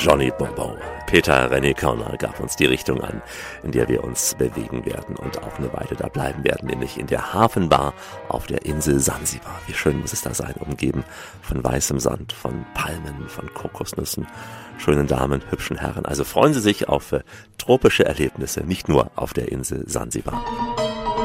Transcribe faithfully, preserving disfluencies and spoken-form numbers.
Johnny Bobo. Peter René Körner gab uns die Richtung an, in der wir uns bewegen werden und auch eine Weile da bleiben werden, nämlich in der Hafenbar auf der Insel Sansibar. Wie schön muss es da sein, umgeben von weißem Sand, von Palmen, von Kokosnüssen, schönen Damen, hübschen Herren. Also freuen Sie sich auf äh, tropische Erlebnisse, nicht nur auf der Insel Sansibar.